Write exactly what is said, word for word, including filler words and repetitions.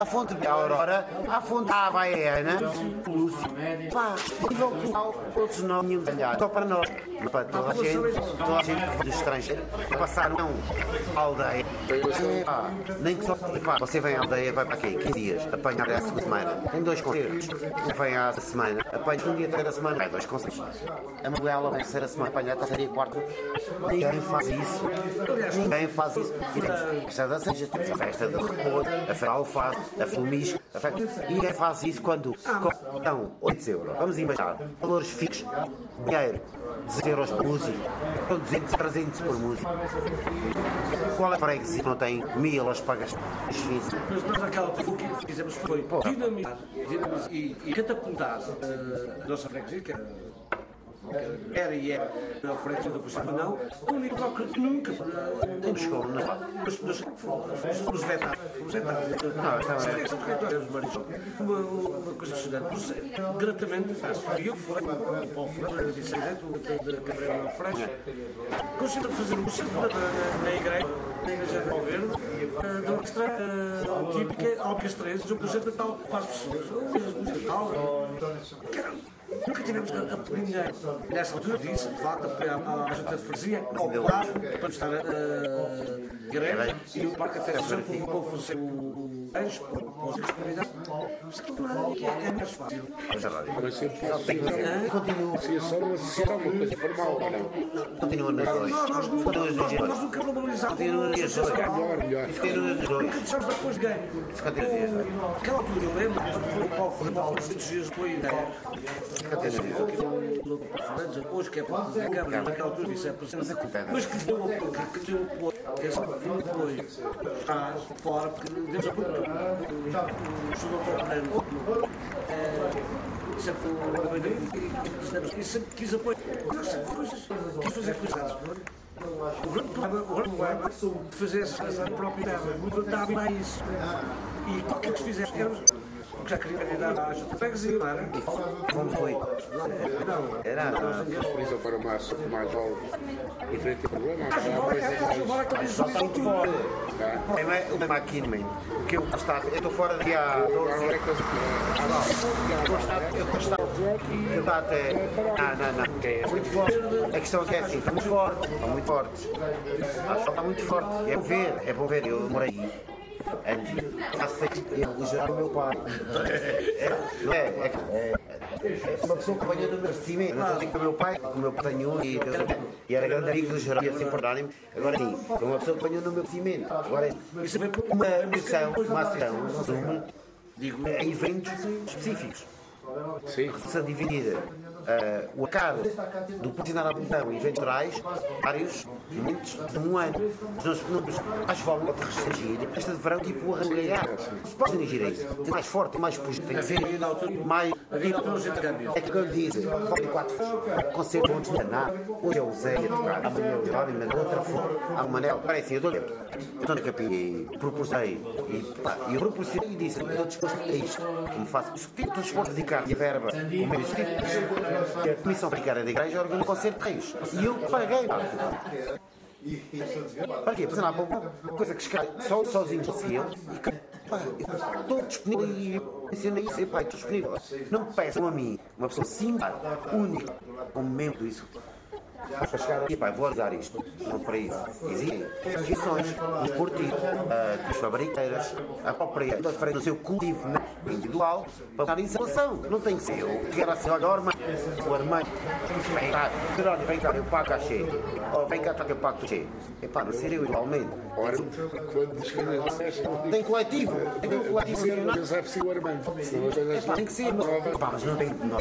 A fonte de Aurora, a fonte da Havaiana, Lúcio, pá, nível global, todos nós tínhamos olhado, só para nós, para toda a gente, toda a gente do estrangeiro, passaram a aldeia, pá, nem que só, pá, você vem à aldeia, vai para aqui, quinze dias, apanhar a segunda semana, tem dois concertos, vem à semana, apanha um dia até da semana, vai dois concertos, a Manuela vem a terceira semana, apanha a terceira e a quarta, ninguém faz isso, ninguém faz isso, e temos a festa da Seja, temos a festa de repouso, a feira alface, a Flumis, a festa, e ninguém faz isso quando dão oito euros, vamos embaixar, valores fixos, dinheiro, dezesseis euros por música, são duzentos, trezentos por música. Qual é a freguesia que não tem milas para gastar? Mas nós naquela altura o que fizemos foi dinamizar, dinamizar e, e catapultar uh, a nossa freguesia, que era, era e é a freguesia do Conselho, não, o único local que nunca não chegou, não. Fomos vetados, fomos vetados. Uma, uma coisa estudante, gratamente, eu fui para o Paulo disse da Câmara da Franja, consegui fazer um concerto na igreja, na igreja de Alverde, da orquestra típica, orquestrense, um concerto de tal para as pessoas, música de tal. Nunca tivemos a pedir nessa altura disso, de facto, a Junta de Freguesia, ao lado, para estar a igreja, e o Parque até já provocou oferecer o anjo para os comunidades. Mas aquilo não é mais fácil. Mas sempre continua. Se a só associar uma coisa formal, não. Continua nas dois. Nós nunca globalizamos. Continua nas dois. Melhor, melhor. Nunca deixamos depois ganho. Aquela altura, eu lembro, foi para o futebol, os dias depois, hoje que é para fazer a Câmara, naquela altura disse é para mas que deu que deu o apoio, que é só depois está fora, porque Deus é muito o senhor Paulo sempre e sempre quis apoio, quis fazer coisas. O grande problema, o grande problema de fazer essa coisa própria dava a isso. E qualquer que fizesse, porque já queria candidatar à Junta de Freguesia, não era? Como foi? Não, era. Por isso, para o mais, mais jovem, enfrenta o problema. Só está muito fora. O tema aqui, man, que eu estou fora daqui há doze anos. Eu estou eu estou até. Não, não, não. É muito forte. A questão é que é assim, está muito forte. Está muito forte. Acho que está muito forte. É bom ver, é bom ver. Eu morei. Eu já o meu pai. Não é? É, é, é uma pessoa que apanha no merecimento. Não digo que o meu pai, que o meu pai tem um e, e era grande amigo do geral, ia se importarem. Agora sim, é uma pessoa que apanhou no merecimento. Agora é uma missão, uma ação, resumo, digo, em eventos específicos. Sim. Se dividida. Uh, o acado do posicionar a botão e eventuais, vários momentos de um ano. Nós não acho que vale para restringir. Esta de verão, tipo, arranhar. Se pode dirigir a isso. Tem mais forte, mais puxo. Tem que ser mais. É que eu lhe disse, vale quatro concertos antes de nada. Hoje é o Zé, amanhã é o Jorge, mas outra for. Há o Manel. Parece, eu dou-lhe. Eu estou na capinha e proporcionei. E pá, eu proporcionei e disse: eu estou disposto a isto. Como faço isso? Estou disposto a dedicar a verba. O meu discurso. A Comissão Bancária da Igreja organiza um concerto de reis. E eu paguei. Para quê? Para uma coisa que escreve só sozinho assim eu. Estou disponível e mencionei isso. Epá, estou disponível. Não me peçam a mim, uma pessoa simples, única, como membro do isso. Para chegar aqui, pá, vou usar isto. Não para isso. Existem associações, os portidos, uh, as fabriceiras, a própria frente do seu cultivo individual para dar instalação. Não tem que ser eu. Quero assim, olha, o armário, o armário, vem cá, vem cá, eu pago a cheio. Ou vem cá, eu pago a cheio. É pá, não ser eu igualmente. Ora, quando descreve, tem coletivo. Tem coletivo. Tem que ser o Armando. Tem que ser. Pá, mas não tem.